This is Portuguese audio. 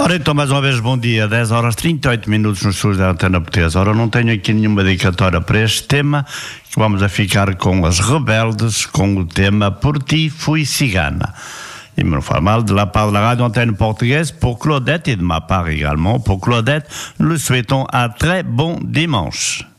Ora então, mais uma vez, bom dia, 10 horas 38 minutos nos estúdios da Antena Portuguesa. Ora, não tenho aqui nenhuma dedicatória para este tema, que vamos a ficar com as Rebeldes, com o tema Por Ti Fui Cigana. Il me fait mal de la part de la radio Antenne Portugaise pour Claudette et de ma part également. Pour Claudette, nous souhaitons un très bon dimanche.